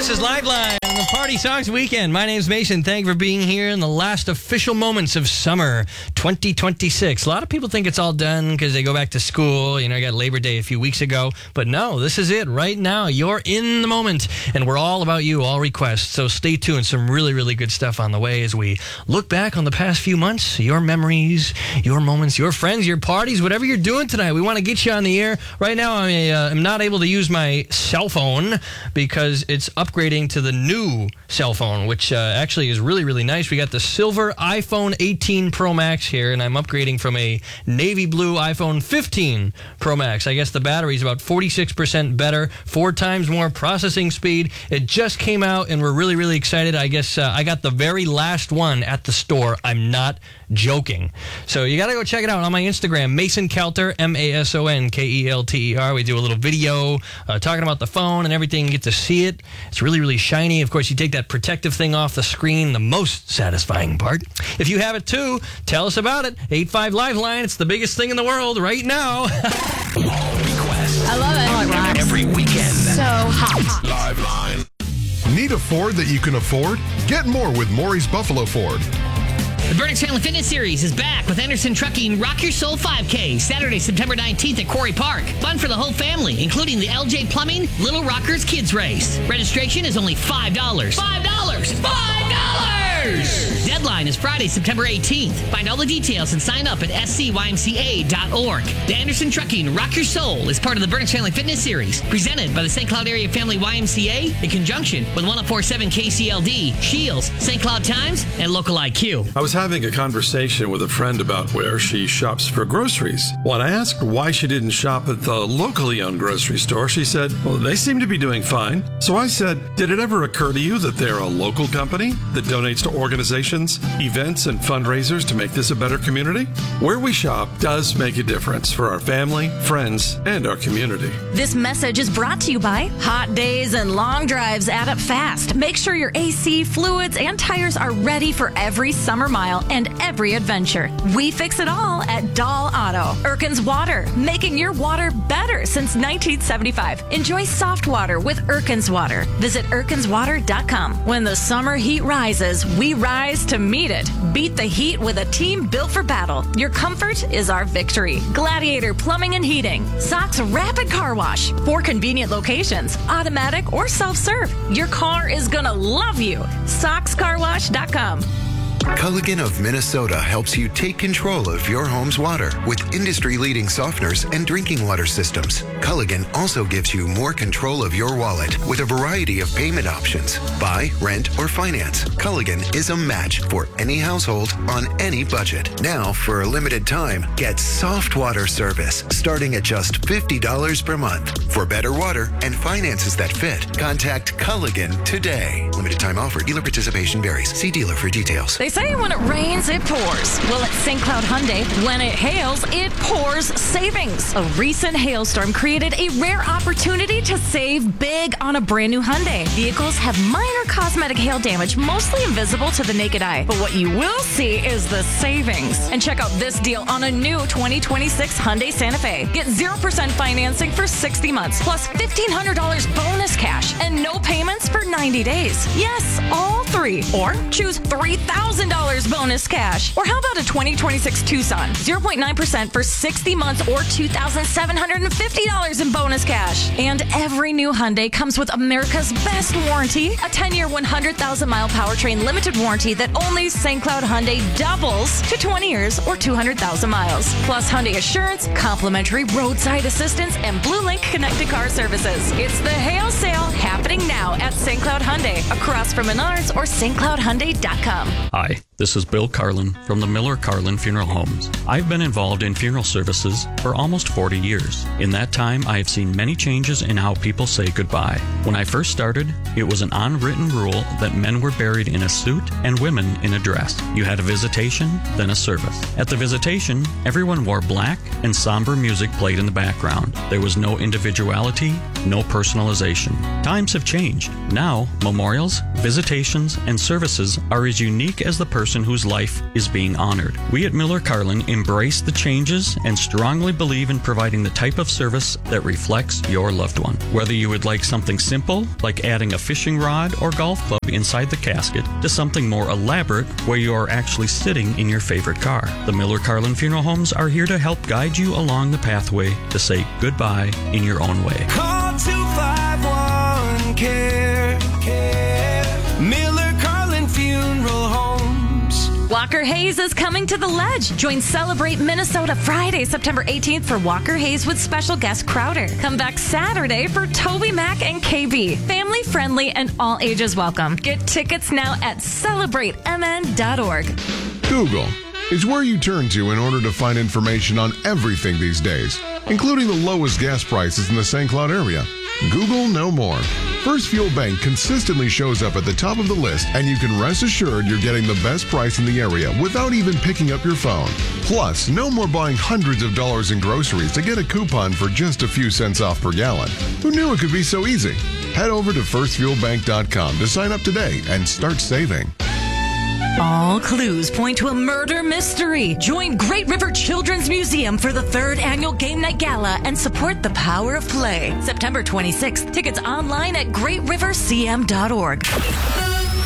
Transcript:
This is Liveline on the Party Songs Weekend. My name's Mason. Thank you for being here in the last official moments of summer 2026. A lot of people think it's all done because they go back to school. You know, I got Labor Day a few weeks ago. But no, this is it right now. You're in the moment. And we're all about you, all requests. So stay tuned. Some really, really good stuff on the way as we look back on the past few months. Your memories, your moments, your friends, your parties, whatever you're doing tonight. We want to get you on the air. Right now, I'm not able to use my cell phone because it's upgrading to the new cell phone, which actually is really, really nice. We got the silver iPhone 18 Pro Max here, and I'm upgrading from a navy blue iPhone 15 Pro Max. I guess the battery is about 46% better, 4 times more processing speed. It just came out, and we're really, really excited. I guess I got the very last one at the store. I'm not joking. So you got to go check it out on my Instagram, Mason Kelter, MASONKELTER. We do a little video talking about the phone and everything. You get to see it. It's really, really shiny. Of course, you take that protective thing off the screen, the most satisfying part. If you have it too, tell us about it. 85 Liveline. It's the biggest thing in the world right now. I love it. Oh, it rhymes. Every weekend. So hot. Liveline. Need a Ford that you can afford? Get more with Maury's Buffalo Ford. The Burning Family Fitness Series is back with Anderson Trucking Rock Your Soul 5K, Saturday, September 19th at Quarry Park. Fun for the whole family, including the LJ Plumbing Little Rockers Kids Race. Registration is only $5. $5! Deadline is Friday, September 18th. Find all the details and sign up at scymca.org. The Anderson Trucking Rock Your Soul is part of the Burning Family Fitness Series, presented by the St. Cloud Area Family YMCA in conjunction with 1047 KCLD, Shields, St. Cloud Times, and Local IQ. I was having a conversation with a friend about where she shops for groceries. When I asked her why she didn't shop at the locally owned grocery store, she said, well, they seem to be doing fine. So I said, did it ever occur to you that they're a local company that donates to organizations, events, and fundraisers to make this a better community? Where we shop does make a difference for our family, friends, and our community. This message is brought to you by hot days and long drives add up fast. Make sure your AC, fluids, and tires are ready for every summer mile and every adventure. We fix it all at Dahl Auto. Erkin's Water, making your water better since 1975. Enjoy soft water with Erkin's Water. Visit erkinswater.com. When the summer heat rises, we rise to meet it. Beat the heat with a team built for battle. Your comfort is our victory. Gladiator Plumbing and Heating. Sox Rapid Car Wash. 4 convenient locations, automatic or self-serve. Your car is gonna love you. SoxCarWash.com. Culligan of Minnesota helps you take control of your home's water with industry-leading softeners and drinking water systems. Culligan also gives you more control of your wallet with a variety of payment options. Buy, rent, or finance. Culligan is a match for any household on any budget. Now, for a limited time, get soft water service starting at just $50 per month. For better water and finances that fit, contact Culligan today. Limited time offer. Dealer participation varies. See dealer for details. They say when it rains, it pours. Well, at St. Cloud Hyundai, when it hails, it pours savings. A recent hailstorm created a rare opportunity to save big on a brand new Hyundai. Vehicles have minor cosmetic hail damage, mostly invisible to the naked eye. But what you will see is the savings. And check out this deal on a new 2026 Hyundai Santa Fe. Get 0% financing for 60 months, plus $1,500 bonus cash, and no payments for 90 days. Yes, all 3. Or choose $3,000 bonus cash. Or how about a 2026 Tucson? 0.9% for 60 months or $2,750 in bonus cash. And every new Hyundai comes with America's best warranty, a 10-year, 100,000-mile powertrain limited warranty that only St. Cloud Hyundai doubles to 20 years or 200,000 miles. Plus Hyundai Assurance, complimentary roadside assistance, and Blue Link connected car services. It's the hail sale happening now at St. Cloud Hyundai, across from Menards or stcloudhyundai.com. Hi, this is Bill Carlin from the Miller Carlin Funeral Homes. I've been involved in funeral services for almost 40 years. In that time, I have seen many changes in how people say goodbye. When I first started, it was an unwritten rule that men were buried in a suit and women in a dress. You had a visitation, then a service. At the visitation, everyone wore black and somber music played in the background. There was no individuality, no personalization. Times have changed. Now, memorials, visitations, and services are as unique as the the person whose life is being honored. We at Miller Carlin embrace the changes and strongly believe in providing the type of service that reflects your loved one. Whether you would like something simple, like adding a fishing rod or golf club inside the casket, to something more elaborate, where you are actually sitting in your favorite car. The Miller Carlin Funeral Homes are here to help guide you along the pathway to say goodbye in your own way. Call 251-CARE. Miller Carlin Funeral Homes. Walker Hayes is coming to the Ledge. Join Celebrate Minnesota Friday, September 18th for Walker Hayes with special guest Crowder. Come back Saturday for Toby Mac and KB. Family friendly and all ages welcome. Get tickets now at celebratemn.org. Google is where you turn to in order to find information on everything these days, including the lowest gas prices in the St. Cloud area. Google no more. First Fuel Bank consistently shows up at the top of the list, and you can rest assured you're getting the best price in the area without even picking up your phone. Plus, no more buying hundreds of dollars in groceries to get a coupon for just a few cents off per gallon. Who knew it could be so easy? Head over to firstfuelbank.com to sign up today and start saving. All clues point to a murder mystery. Join Great River Children's Museum for the 3rd annual Game Night Gala and support the power of play. September 26th. Tickets online at greatrivercm.org.